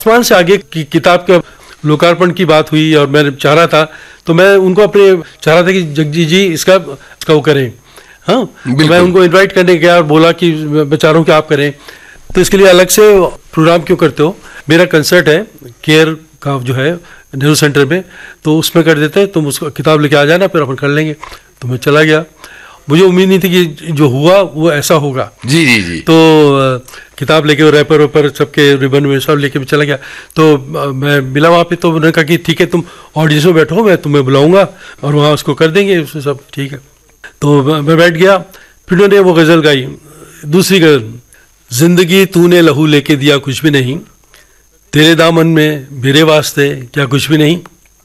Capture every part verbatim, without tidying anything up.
आसमान से आगे की किताब के लोकार्पण की बात हुई और मैं चाह रहा था, तो मैं उनको अपने चाह रहा था कि जगजीत जी इसका इसका वो करें। हाँ, तो मैं उनको इनवाइट करने गया और बोला कि मैं चाह रहा हूँ कि आप करें, तो इसके लिए अलग से प्रोग्राम क्यों करते हो, मेरा कंसर्ट है केयर का जो है नेहरू सेंटर में, तो उसमें कर देते हैं, तुम उसको किताब लेके आ जाना, फिर अपन कर लेंगे। तो मैं चला गया, मुझे उम्मीद नहीं थी कि जो हुआ वो ऐसा होगा। जी जी जी। तो किताब लेके रैपर वैपर सबके रिबन में सब लेके चला गया। तो मैं मिला वहाँ पे, तो उन्होंने कहा कि ठीक है तुम ऑडियंस में बैठो, मैं तुम्हें बुलाऊंगा और वहाँ उसको कर देंगे, उसमें सब ठीक है। तो मैं बैठ गया, फिर उन्होंने वो गज़ल गाई, दूसरी गज़ल, जिंदगी तूने लहू लेके दिया कुछ भी नहीं, तेरे दामन में मेरे वास्ते क्या कुछ भी नहीं।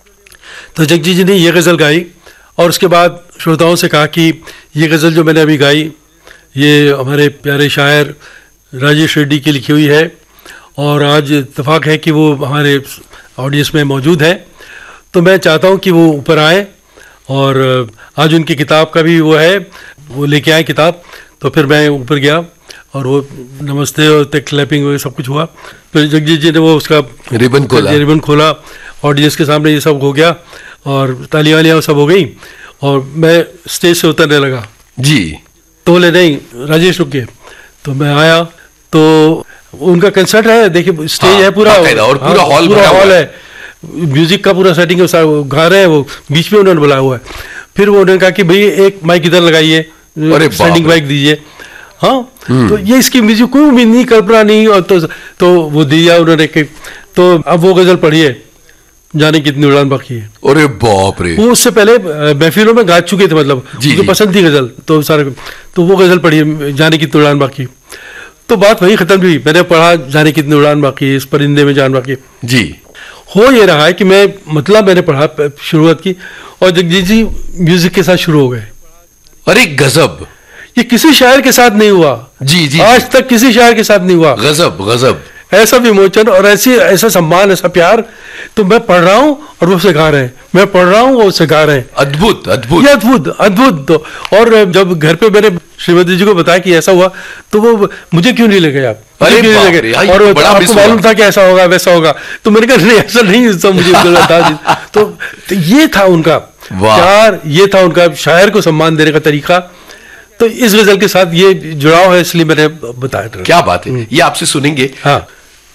तो जगजीत जी ने ये गज़ल गाई और उसके बाद श्रोताओं से कहा कि ये गज़ल जो मैंने अभी गाई ये हमारे प्यारे शायर राजेश रेड्डी की लिखी हुई है और आज इत्तेफाक है कि वो हमारे ऑडियंस में मौजूद है, तो मैं चाहता हूँ कि वो ऊपर आए और आज उनकी किताब का भी वो है, वो लेके आए किताब। तो फिर मैं ऊपर गया और वो नमस्ते और क्लैपिंग वो सब कुछ हुआ। फिर जगजीत जी ने वो उसका रिबन खोला रिबन खोला ऑडियंस के सामने, ये सब हो गया और तालियां वालियां सब हो गई और मैं स्टेज से उतरने लगा जी। तो बोले नहीं राजेश रुक गए, तो मैं आया तो उनका कंसर्ट है, देखिए स्टेज हाँ, है पूरा और पूरा हॉल पूरा हॉल है, म्यूजिक का पूरा सेटिंग है, गा रहे हैं, वो बीच में उन्होंने बुलाया हुआ है। फिर वो उन्होंने कहा कि भाई एक माइक इधर लगाइए, स्टैंडिंग माइक दीजिए। हाँ, तो ये इसकी म्यूजिक कोई उम्मीद नहीं, कल्पना नहीं, और तो तो वो दिया उन्होंने। तो अब वो गजल पढ़िए, जाने कितनी उड़ान बाकी है। अरे बाप रे, वो उससे पहले महफिलों में गा चुके थे, मतलब उनको पसंद थी गजल, तो सारे तो वो गजल पढ़िए, जाने कितनी उड़ान बाकी। तो बात वही खत्म हुई, मैंने पढ़ा जाने कितनी उड़ान बाकी, इस परिंदे में जान बाकी जी। हो ये रहा है कि मैं मतलब मैंने पढ़ा शुरुआत की और जगजीत जी म्यूजिक के साथ शुरू हो गए। अरे गजब, ये किसी शायर के साथ नहीं हुआ। जी जी, आज तक किसी शायर के साथ नहीं हुआ। गजब गजब, ऐसा विमोचन और ऐसी ऐसा सम्मान, ऐसा प्यार। तो मैं पढ़ रहा हूँ और वो उसे गा रहे हैं, मैं पढ़ रहा हूँ वो उसे गा रहे हैं। अद्भुत अद्भुत, ये अद्भुत अद्भुत। तो और जब घर पे मैंने श्रीमती जी को बताया कि ऐसा हुआ, तो वो मुझे क्यों नहीं लगे आप, अरे क्यों नहीं लगे, और आपको मालूम था कि ऐसा होगा वैसा होगा। तो मैंने कहा नहीं ऐसा नहीं, सब मुझे बता। तो, तो ये था उनका प्यार, ये था उनका शायर को सम्मान देने का तरीका। तो इस गजल के साथ ये जुड़ाव है, इसलिए मैंने बताया। क्या बात है, ये आपसे सुनेंगे। हाँ,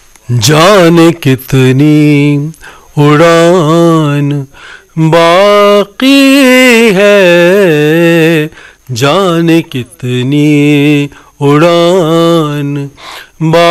जाने कितनी उड़ान बाकी है, जाने कितनी उड़ान बा